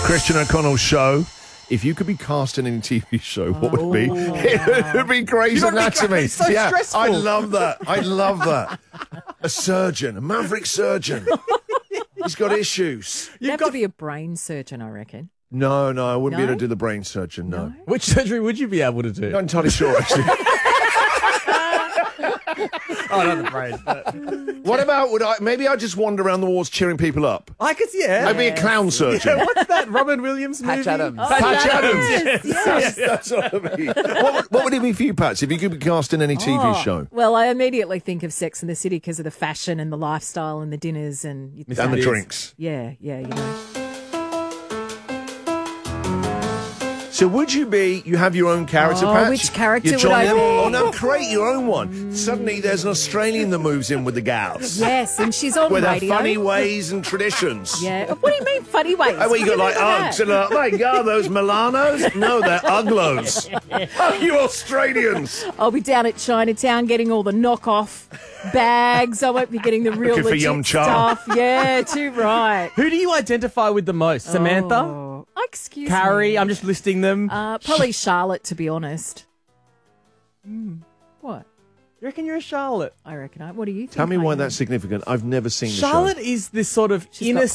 Christian O'Connell's show. If you could be cast in any TV show, what would it be? It would be Grey's Anatomy. It's so stressful. I love that. I love that. A surgeon, a maverick surgeon. He's got issues. You'd have to be a brain surgeon, I reckon. No, I wouldn't be No? able to do the brain surgeon, no. Which surgery would you be able to do? Not entirely sure, actually. Oh, not the brain. But... What about, maybe I'd just wander around the walls cheering people up. I could, yeah. I'd be a clown surgeon. Yeah, what's that Robin Williams movie? Patch Adams. Patch Adams. Yes. That's what I mean. What would it be for you, Pats, if you could be cast in any TV show? Well, I immediately think of Sex and the City because of the fashion and the lifestyle and the dinners and And the drinks. Yeah, you know. So would you have your own character, Oh, Patch? which character You're would I Johnny be? Oh, no, create your own one. Suddenly there's an Australian that moves in with the gals. Yes, and she's on With her radio. funny ways and traditions. Yeah. What do you mean funny ways? Oh, well, you got What like do mean by Uggs that? and oh my God, those Milanos? No, they're Uglos. Oh, you Australians. I'll be down at Chinatown getting all the knockoff bags. I won't be getting the real Looking for legit Yum Cha. stuff. Yeah, too right. Who do you identify with the most? Samantha? Oh, excuse Carrie? me. I'm just listing them. Probably Charlotte, to be honest. What? You reckon you're a Charlotte? I reckon. What do you think? Tell me I why am? that's significant. I've never seen the show. Charlotte is this sort of She's got